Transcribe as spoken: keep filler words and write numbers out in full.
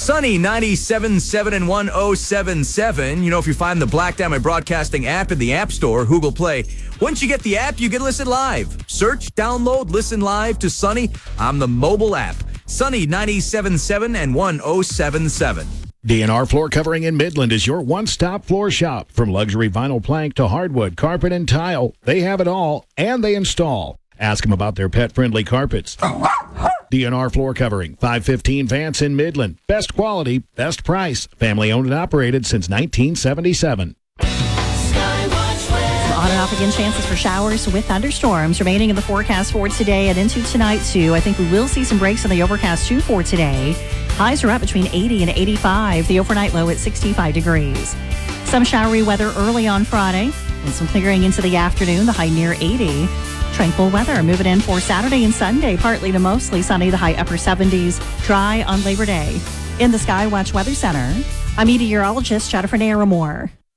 Sunny ninety-seven point seven and one oh seven point seven. You know, if you find the Black Diamond Broadcasting app in the App Store, Google Play, once you get the app, you can listen live. Search, download, listen live to Sunny on the mobile app. Sunny ninety-seven point seven and one oh seven point seven. D N R Floor Covering in Midland is your one-stop floor shop. From luxury vinyl plank to hardwood, carpet, and tile, they have it all, and they install. Ask them about their pet-friendly carpets. D N R Floor Covering, five fifteen Vance in Midland. Best quality, best price. Family owned and operated since nineteen seventy-seven. On and off again, chances for showers with thunderstorms remaining in the forecast for today and into tonight, too. I think we will see some breaks in the overcast, too, for today. Highs are up between eighty and eighty-five. The overnight low at sixty-five degrees. Some showery weather early on Friday and some clearing into the afternoon. The high near eighty. Tranquil weather moving in for Saturday and Sunday. Partly to mostly sunny. The high upper seventies. Dry on Labor Day. In the Skywatch Weather Center, I'm meteorologist Jennifer Naramore.